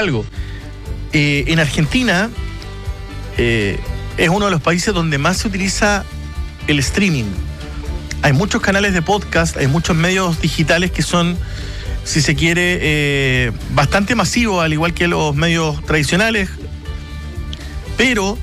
algo. En Argentina es uno de los países donde más se utiliza el streaming. Hay muchos canales de podcast, hay muchos medios digitales que son, si se quiere, bastante masivos, al igual que los medios tradicionales, pero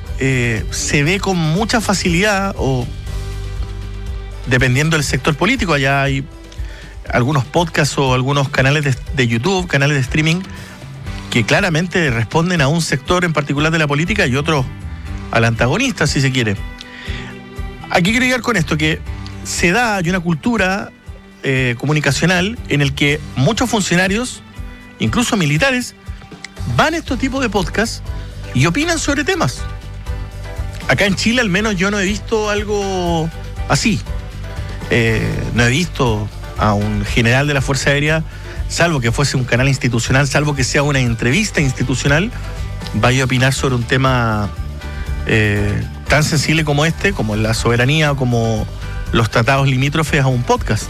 se ve con mucha facilidad, o dependiendo del sector político, allá hay algunos podcasts o algunos canales de YouTube, canales de streaming, que claramente responden a un sector en particular de la política y otros al antagonista, si se quiere. Aquí quiero llegar con esto, que hay una cultura comunicacional en el que muchos funcionarios, incluso militares, van a estos tipos de podcasts y opinan sobre temas. Acá en Chile al menos yo no he visto algo así. No he visto a un general de la Fuerza Aérea, salvo que fuese un canal institucional, salvo que sea una entrevista institucional, vaya a opinar sobre un tema tan sensible como como la soberanía o como los tratados limítrofes a un podcast.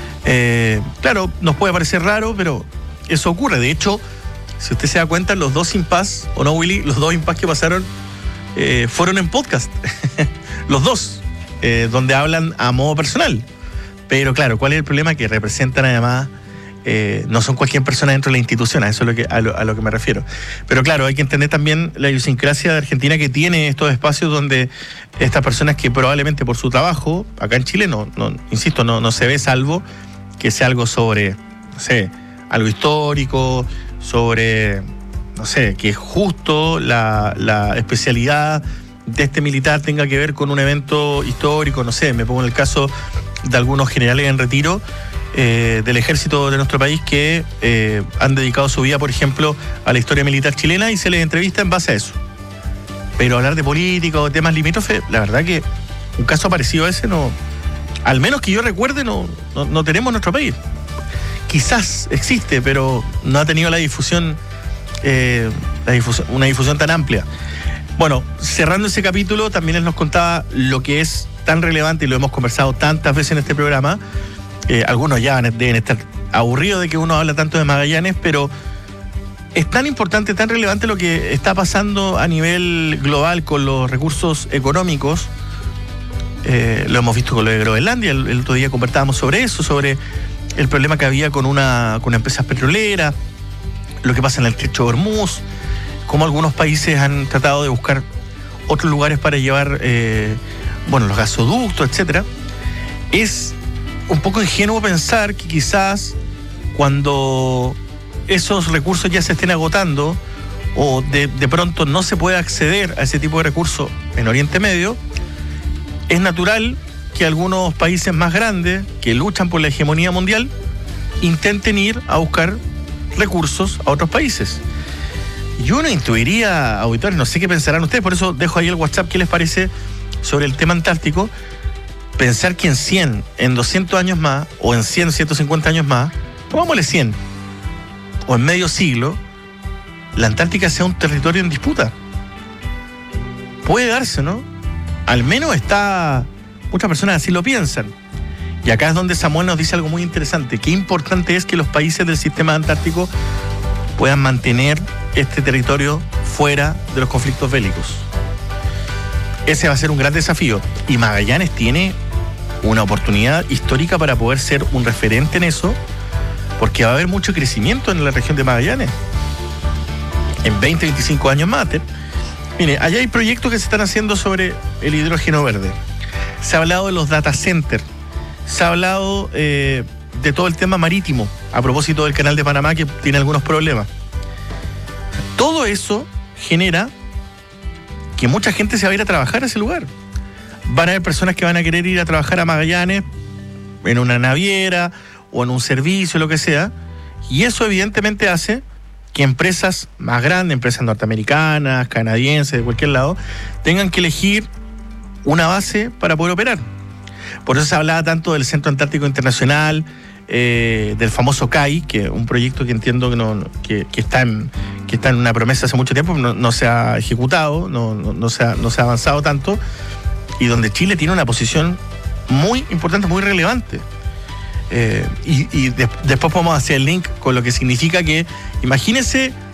Claro, nos puede parecer raro, pero eso ocurre. De hecho, si usted se da cuenta, los dos impas, ¿o no, Willy? Los dos impas que pasaron fueron en podcast. Los dos, donde hablan a modo personal. Pero claro, ¿cuál es el problema? Que representan además, no son cualquier persona dentro de la institución, a eso es a lo que me refiero. Pero claro, hay que entender también la idiosincrasia de Argentina, que tiene estos espacios donde estas personas que probablemente por su trabajo, acá en Chile insisto, no se ve, salvo que sea algo sobre, no sé, algo histórico, sobre, no sé, que justo la especialidad de este militar tenga que ver con un evento histórico, no sé, me pongo en el caso de algunos generales en retiro del ejército de nuestro país que han dedicado su vida, por ejemplo, a la historia militar chilena, y se les entrevista en base a eso. Pero hablar de política o temas limítrofes, la verdad que un caso parecido a ese no, al menos que yo recuerde, no tenemos en nuestro país. Quizás existe, pero no ha tenido una difusión tan amplia. Bueno, cerrando ese capítulo, también él nos contaba lo que es tan relevante, y lo hemos conversado tantas veces en este programa. Algunos ya deben estar aburridos de que uno habla tanto de Magallanes, pero es tan importante, tan relevante lo que está pasando a nivel global con los recursos económicos. Lo hemos visto con lo de Groenlandia, el otro día conversábamos sobre eso, sobre el problema que había con una empresa petrolera, lo que pasa en el Estrecho de Hormuz, cómo algunos países han tratado de buscar otros lugares para llevar los gasoductos, etcétera. Es un poco ingenuo pensar que quizás cuando esos recursos ya se estén agotando, o de pronto no se pueda acceder a ese tipo de recursos en Oriente Medio, es natural que algunos países más grandes que luchan por la hegemonía mundial intenten ir a buscar recursos a otros países. Y uno intuiría, auditores, no sé qué pensarán ustedes, por eso dejo ahí el WhatsApp, ¿qué les parece sobre el tema antártico? Pensar que en 100, en 200 años más, o en 100, 150 años más, pongámosle 100, o en medio siglo, la Antártica sea un territorio en disputa. Puede darse, ¿no? Al menos muchas personas así lo piensan. Y acá es donde Samuel nos dice algo muy interesante. Qué importante es que los países del sistema antártico puedan mantener este territorio fuera de los conflictos bélicos. Ese va a ser un gran desafío. Y Magallanes tiene una oportunidad histórica para poder ser un referente en eso, porque va a haber mucho crecimiento en la región de Magallanes. En 20, 25 años más. Mire, allá hay proyectos que se están haciendo sobre el hidrógeno verde. Se ha hablado de los data centers. Se ha hablado de todo el tema marítimo, a propósito del canal de Panamá, que tiene algunos problemas. Todo eso genera que mucha gente se va a ir a trabajar a ese lugar. Van a haber personas que van a querer ir a trabajar a Magallanes en una naviera o en un servicio, lo que sea, y eso evidentemente hace que empresas más grandes, empresas norteamericanas, canadienses, de cualquier lado, tengan que elegir una base para poder operar. Por eso se hablaba tanto del Centro Antártico Internacional, del famoso CAI, que es un proyecto que entiendo que está en una promesa hace mucho tiempo, no se ha ejecutado, no se ha avanzado tanto, y donde Chile tiene una posición muy importante, muy relevante. Después podemos hacer el link con lo que significa que, imagínense